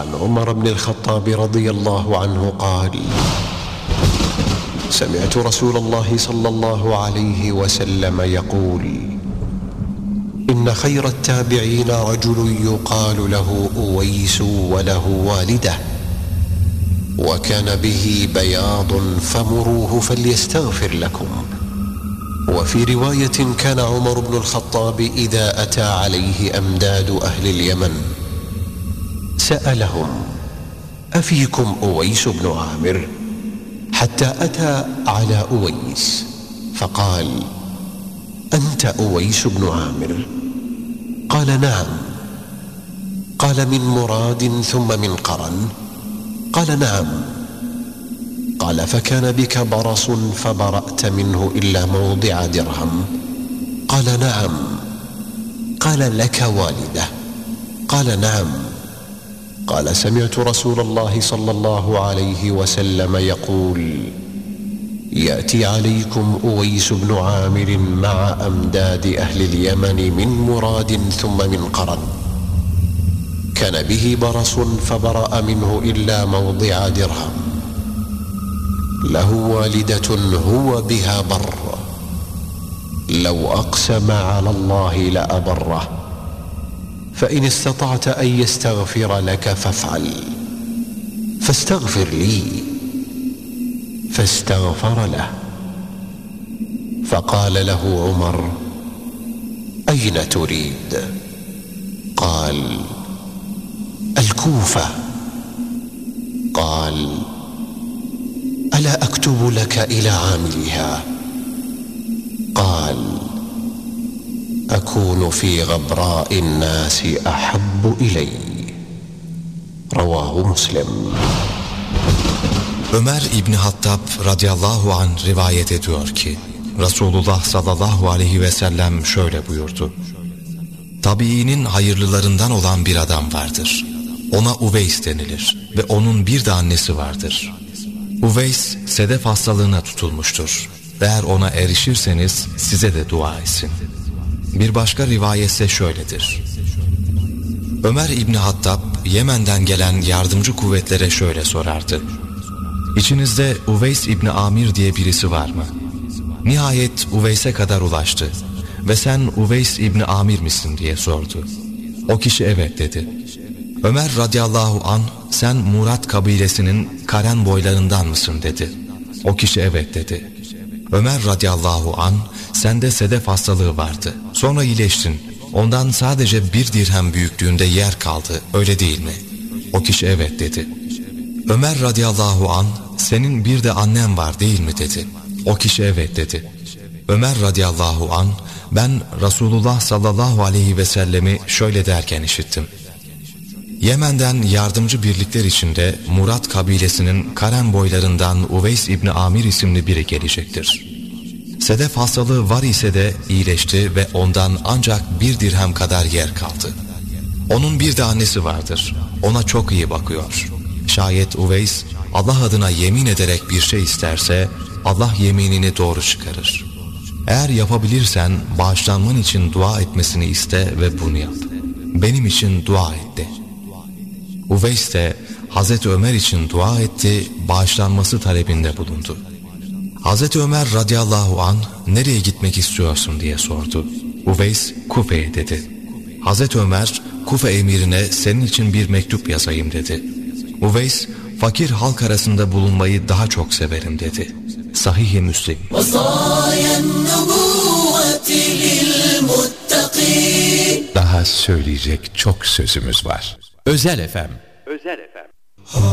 عن عمر بن الخطاب رضي الله عنه قال: سمعت رسول الله صلى الله عليه وسلم يقول: إن خير التابعين رجل يقال له أويس وله والدة، وكان به بياض فمروه فليستغفر لكم. وفي رواية: كان عمر بن الخطاب إذا أتى عليه أمداد أهل اليمن سألهم: أفيكم أويس بن عامر؟ حتى أتى على أويس فقال: أنت أويس بن عامر؟ قال: نعم. قال: من مراد ثم من قرن؟ قال: نعم. قال: فكان بك برص فبرأت منه إلا موضع درهم؟ قال: نعم. قال: لك والدة؟ قال: نعم. قال: سمعت رسول الله صلى الله عليه وسلم يقول: يأتي عليكم أويس بن عامر مع أمداد أهل اليمن من مراد ثم من قرن، كان به برص فبرأ منه إلا موضع درهم، له والدة هو بها بر، لو أقسم على الله لأبره، فإن استطعت أن يستغفر لك فافعل، فاستغفر لي. فاستغفر له. فقال له عمر: أين تريد؟ قال: الكوفة. قال: ألا أكتب لك إلى عاملها؟ قال: أكون في غبراء الناس أحب إلي. رواه مسلم. Ömer İbni Hattab radıyallahu anh rivayet ediyor ki Resulullah sallallahu aleyhi ve sellem şöyle buyurdu: Tabiinin hayırlılarından olan bir adam vardır. Ona Uveys denilir ve onun bir de annesi vardır. Uveys sedef hastalığına tutulmuştur. Eğer ona erişirseniz size de dua etsin. Bir başka rivayetse şöyledir: Ömer İbni Hattab Yemen'den gelen yardımcı kuvvetlere şöyle sorardı: İçinizde Uveys İbni Amir diye birisi var mı? Nihayet Uveys'e kadar ulaştı ve sen Uveys İbni Amir misin diye sordu. O kişi evet dedi. Ömer radıyallahu anh sen Murat kabilesinin Karen boylarından mısın dedi. O kişi evet dedi. Ömer radıyallahu anh sende sedef hastalığı vardı. Sonra iyileştin. Ondan sadece 1 dirhem büyüklüğünde yer kaldı. Öyle değil mi? O kişi evet dedi. Ömer radıyallahu anh senin bir de annen var değil mi dedi. O kişi evet dedi. Ömer radıyallahu anh ben Resulullah sallallahu aleyhi ve sellemi şöyle derken işittim: Yemen'den yardımcı birlikler içinde Murat kabilesinin Karen boylarından Uveys İbni Amir isimli biri gelecektir. Sedef hastalığı var ise de iyileşti ve ondan ancak 1 dirhem kadar yer kaldı. Onun bir de annesi vardır. Ona çok iyi bakıyor. Şayet Uveys Allah adına yemin ederek bir şey isterse Allah yeminini doğru çıkarır. Eğer yapabilirsen bağışlanman için dua etmesini iste ve bunu yap. Benim için dua et de. Uveys de Hazreti Ömer için dua etti, bağışlanması talebinde bulundu. Hazreti Ömer radıyallahu anh nereye gitmek istiyorsun diye sordu. Uveys Kufe'ye dedi. Hazreti Ömer Kufe emirine senin için bir mektup yazayım dedi. Uveys fakir halk arasında bulunmayı daha çok severim dedi. Sahih-i Müslim. Daha söyleyecek çok sözümüz var. Özel FM.